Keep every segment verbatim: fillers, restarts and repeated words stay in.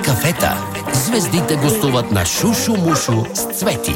кафета. Звездите гостуват на Шушу Мушу с Цвети.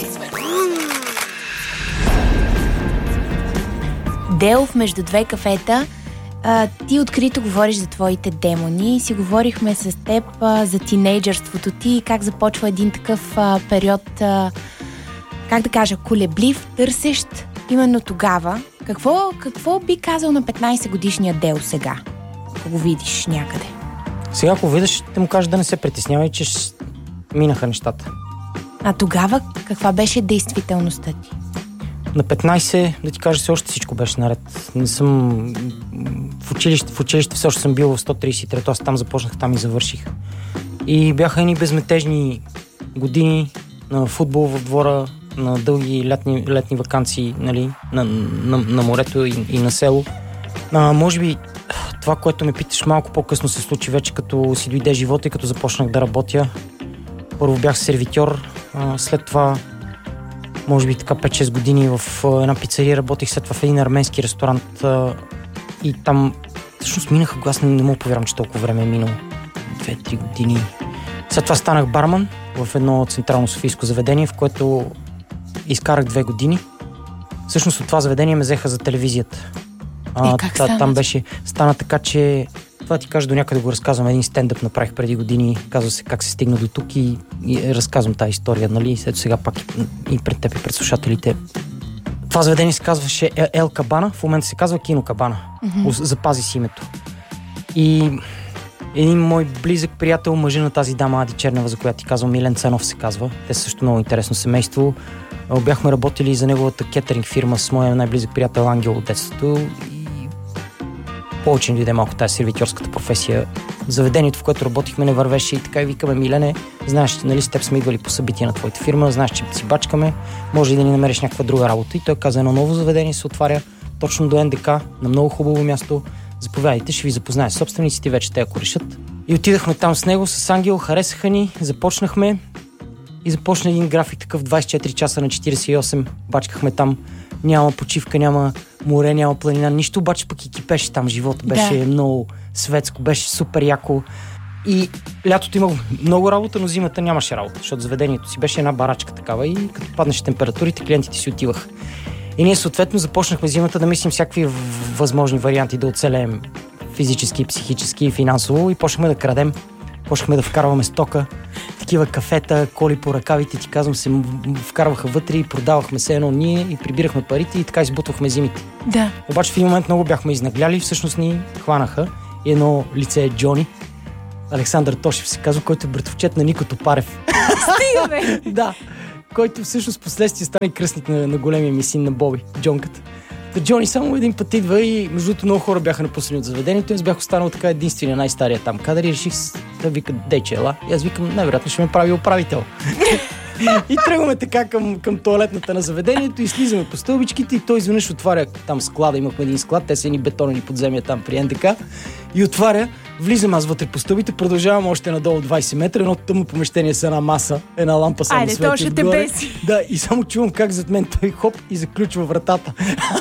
Делов, между две кафета, а, ти открито говориш за твоите демони. Си говорихме с теб а, за тинейджърството ти, как започва един такъв а, период, а, как да кажа, колеблив, търсещ именно тогава. Какво, какво би казал на петнайсет годишния Дел сега, ако го видиш някъде? Сега, ако видиш, ще му кажеш да не се притеснява и че минаха нещата. А тогава каква беше действителността ти? На петнайсет, да ти кажа, все още всичко беше наред. Не съм... В училище, в училище все още съм бил в сто трийсет и трето, аз там започнах, там и завърших. И бяха едни безметежни години на футбол в двора, на дълги летни, летни ваканции, нали, на, на, на морето и, и на село. А, може би това, което ме питаш, малко по-късно се случи вече, като си дойде живота и като започнах да работя. Първо бях сервитьор, а, след това може би така пет-шест години в а, една пицария работих, след това в един арменски ресторант а, и там всъщност минаха, аз не, не мога повярвам, че толкова време е минало. Две-три години. След това станах барман в едно централно софийско заведение, в което изкарах две години. Всъщност от това заведение ме взеха за телевизията. А, е, как та, там беше, стана така, че това ти кажа, до някъде го разказвам. Един стендъп направих преди години, казва се как се стигна до тук и, и разказвам тази история, нали? Ето сега пак и, и пред теб и пред слушателите. Това заведение се казваше Ел Кабана, в момента се казва Кино Кабана. Mm-hmm. Запази си името. И един мой близък приятел, мъжа на тази дама Ади Чернева, за която ти казвам, Милен Ценов се казва. Те са също много интересно семейство. Бяхме работили за неговата кетеринг фирма с моя най-близък приятел Ангел от детството и повече ни дойде малко тази сервитьорската професия. Заведението, в което работихме, не вървеше и така и викаме: Милене, знаеш, нали с теб сме идвали по събития на твоята фирма, знаеш, че си бачкаме, може ли да ни намериш някаква друга работа? И той каза: едно ново заведение се отваря точно до ен де ка, на много хубаво място. Заповядайте, ще ви запозная с собствениците, вече те ако решат. И отидахме там с него, с Ангел, харесаха ни, започнахме и започна един график такъв двайсет и четири часа на четирийсет и осем. Бачкахме там, няма почивка, няма море, няма планина, нищо, обаче пък и кипеше там, живота беше да. Много светско, беше супер яко. И лятото имах много работа, но зимата нямаше работа, защото заведението си беше една барачка такава и като паднеше температурите, клиентите си отиваха. И ние съответно започнахме зимата да мислим всякакви възможни варианти да оцелеем физически, психически и финансово и почнахме да крадем, почнахме да вкарваме стока, такива кафета, коли по ръкавите, ти казвам, се вкарваха вътре и продавахме се едно ние и прибирахме парите и така избутвахме зимите. Да. Обаче в един момент много бяхме изнагляли, всъщност ни хванаха и едно лице е Джони, Александър Тошев се казва, който е братовчет на Нико Топарев. Стига, бе! Да, който всъщност последствие стана и кръстник на, на големия ми син на Боби, Джонката. Та Джони само един път идва и между другото много хора бяха напуснали от заведението. Аз бях останал така единствения, най-стария там кадър и реших да вика: Дейче, ела. И аз викам: най-вероятно ще ме прави управител. И тръгваме така към, към тоалетната на заведението и слизаме по стълбичките и той изведнъж отваря там склада, имахме един склад, те са едни бетонени подземия там при ен де ка и отваря, влизам аз вътре по стълбите, продължавам още надолу двайсет метра, едно тъмно помещение с една маса, една лампа само Айде, свети отгоре. Айде, то ще те беси. Да, и само чувам как зад мен той хоп и заключва вратата.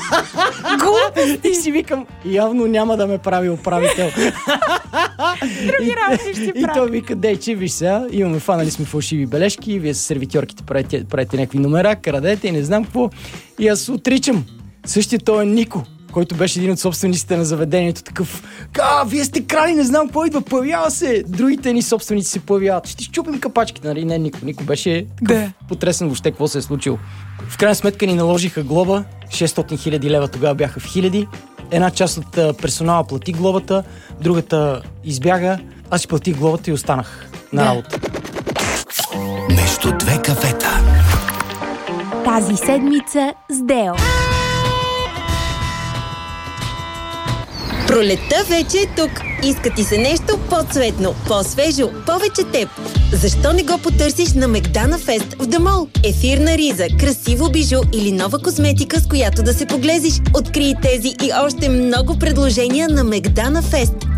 И си викам: явно няма да ме прави управител. Други работи ще прави. И той вика: Дейче, виж сега, имаме, фанали сме фалшиви бележки, вие с сервитьорките правите, правите някакви номера, крадете и не знам какво. И аз отричам. Същия той е Нико, който беше един от собствениците на заведението, такъв: а, вие сте крали, не знам какво идва, появява се. Другите ни собственици се появяват. Ще щупим капачките, нали? Не, Нико. Нико беше такъв да. Потресен въобще какво се е случило. В крайна сметка ни наложиха глоба, шестстотин хиляди лева тогава бяха в хиляди. Една част от персонала плати глобата, другата избяга. Аз си платих глобата и останах на работа. Между две кафета. Тази седмица с Део. Пролетта вече е тук. Иска ти се нещо по-цветно, по-свежо, повече теб. Защо не го потърсиш на Мегдана Фест в The Mall? Ефирна риза, красиво бижу или нова козметика, с която да се поглезиш. Открий тези и още много предложения на Мегдана Фест.